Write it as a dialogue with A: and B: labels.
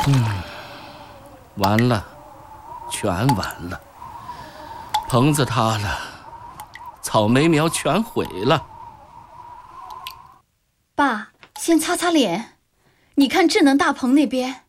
A: 完了，全完了。棚子塌了，草莓苗全毁了。
B: 爸，先擦擦脸，你看智能大棚那边。